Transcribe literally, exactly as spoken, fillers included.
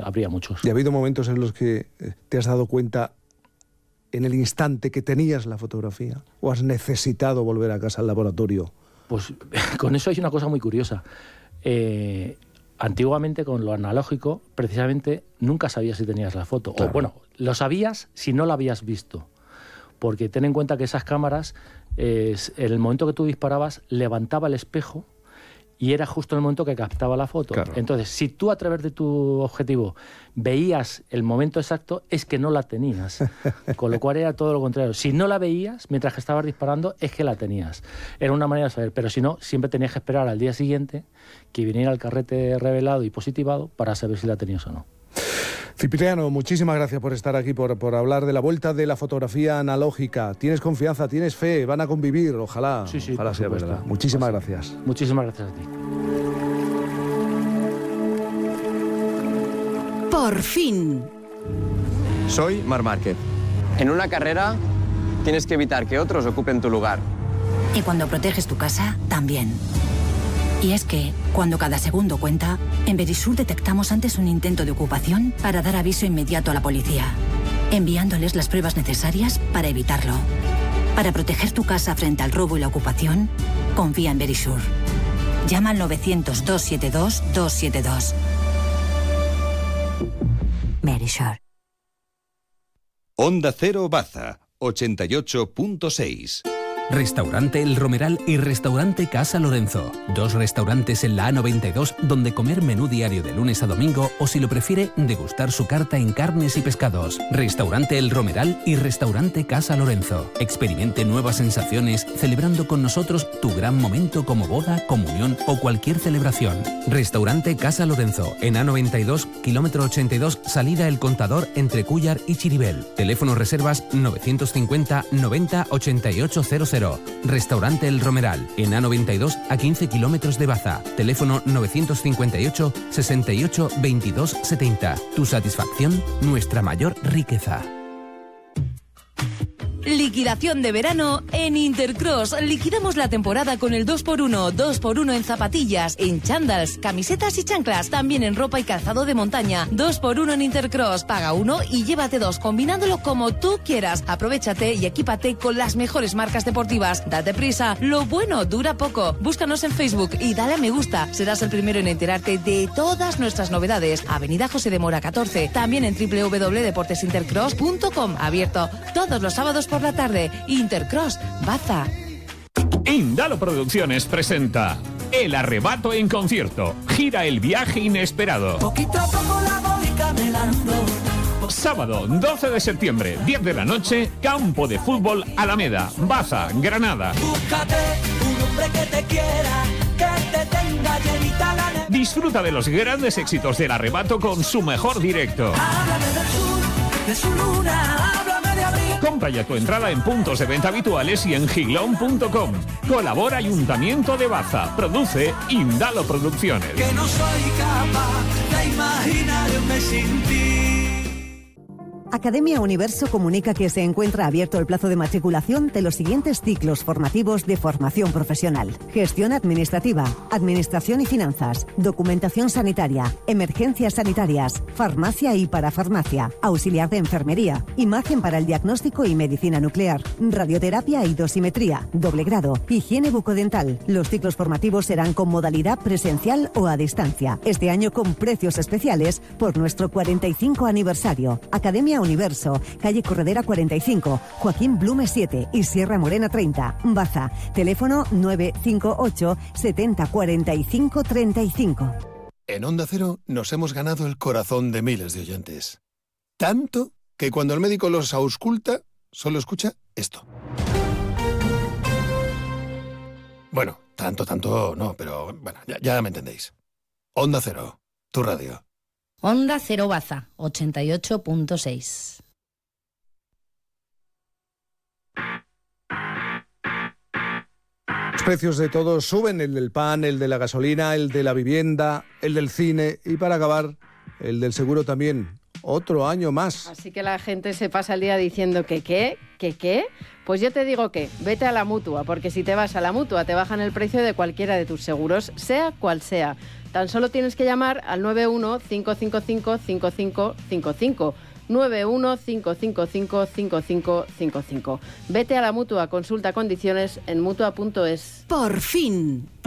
habría muchos. ¿Y ha habido momentos en los que te has dado cuenta en el instante que tenías la fotografía o has necesitado volver a casa al laboratorio? Pues con eso hay una cosa muy curiosa. Eh, antiguamente con lo analógico, precisamente nunca sabías si tenías la foto. Claro. O bueno, lo sabías si no la habías visto. Porque ten en cuenta que esas cámaras, eh, en el momento que tú disparabas, levantaba el espejo y era justo en el momento que captaba la foto. Claro. Entonces, si tú a través de tu objetivo veías el momento exacto, es que no la tenías. Con lo cual era todo lo contrario. Si no la veías mientras que estabas disparando, es que la tenías. Era una manera de saber. Pero si no, siempre tenías que esperar al día siguiente que viniera el carrete revelado y positivado para saber si la tenías o no. Cipriano, muchísimas gracias por estar aquí, por, por hablar de la vuelta de la fotografía analógica. Tienes confianza, tienes fe, van a convivir, ojalá, sí, sí, ojalá sea verdad. Muchísimas pues, gracias. Muchísimas gracias a ti. Por fin. Soy Marc Márquez. En una carrera tienes que evitar que otros ocupen tu lugar. Y cuando proteges tu casa, también. Y es que, cuando cada segundo cuenta, en Verisur detectamos antes un intento de ocupación para dar aviso inmediato a la policía, enviándoles las pruebas necesarias para evitarlo. Para proteger tu casa frente al robo y la ocupación, confía en Verisur. Llama al novecientos, doscientos setenta y dos, doscientos setenta y dos. Verisur. Onda Cero Baza, ochenta y ocho punto seis. Restaurante El Romeral y Restaurante Casa Lorenzo. Dos restaurantes en la A noventa y dos donde comer menú diario de lunes a domingo o, si lo prefiere, degustar su carta en carnes y pescados. Restaurante El Romeral y Restaurante Casa Lorenzo. Experimente nuevas sensaciones celebrando con nosotros tu gran momento como boda, comunión o cualquier celebración. Restaurante Casa Lorenzo en A noventa y dos, kilómetro ochenta y dos, salida El Contador entre Cúllar y Chiribel. Teléfono reservas novecientos cincuenta, noventa, ochenta y ocho cero cero. Restaurante El Romeral, en A noventa y dos, a quince kilómetros de Baza. Teléfono novecientos cincuenta y ocho, sesenta y ocho, veintidós, setenta. Tu satisfacción, nuestra mayor riqueza. Liquidación de verano en Intercross. Liquidamos la temporada con el dos por uno. dos por uno en zapatillas, en chándals, camisetas y chanclas. También en ropa y calzado de montaña. dos por uno en Intercross. Paga uno y llévate dos, combinándolo como tú quieras. Aprovéchate y equípate con las mejores marcas deportivas. Date prisa. Lo bueno dura poco. Búscanos en Facebook y dale a me gusta. Serás el primero en enterarte de todas nuestras novedades. Avenida José de Mora catorce. También en doble u doble u doble u punto deportes intercross punto com. Abierto todos los sábados por la tarde. Intercross, Baza. Indalo Producciones presenta El Arrebato en concierto. Gira El Viaje Inesperado. Poquito a poco la voy caminando. Sábado doce de septiembre, diez de la noche, Campo de Fútbol Alameda, Baza, Granada. Búscate un hombre que te quiera, que te tenga llenita la nevera. Disfruta de los grandes éxitos del Arrebato con su mejor directo. Háblame del sur, de su luna, háblame de abril. Compra ya tu entrada en puntos de venta habituales y en giglón punto com. Colabora Ayuntamiento de Baza. Produce Indalo Producciones. Que no soy capaz de imaginarme sin ti. Academia Universo comunica que se encuentra abierto el plazo de matriculación de los siguientes ciclos formativos de formación profesional: gestión administrativa, administración y finanzas, documentación sanitaria, emergencias sanitarias, farmacia y parafarmacia, auxiliar de enfermería, imagen para el diagnóstico y medicina nuclear, radioterapia y dosimetría, doble grado, higiene bucodental. Los ciclos formativos serán con modalidad presencial o a distancia. Este año con precios especiales por nuestro cuarenta y cinco aniversario. Academia Universo, calle Corredera cuarenta y cinco, Joaquín Blume siete y Sierra Morena treinta, Baza. Teléfono nueve cinco ocho, setenta, cuarenta y cinco, treinta y cinco. En Onda Cero nos hemos ganado el corazón de miles de oyentes. Tanto que cuando el médico los ausculta, solo escucha esto. Bueno, tanto, tanto no, pero bueno, ya, ya me entendéis. Onda Cero, tu radio. Onda Cero Baza, ochenta y ocho punto seis. Los precios de todos suben, el del pan, el de la gasolina, el de la vivienda, el del cine y, para acabar, el del seguro también. Otro año más. Así que la gente se pasa el día diciendo que qué, que qué. Pues yo te digo que vete a la Mutua, porque si te vas a la Mutua te bajan el precio de cualquiera de tus seguros, sea cual sea. Tan solo tienes que llamar al nueve uno cinco cinco cinco cinco cinco cinco cinco. nueve uno cinco cinco cinco cinco cinco cinco cinco. Vete a la Mutua, consulta condiciones en mutua punto es. Por fin.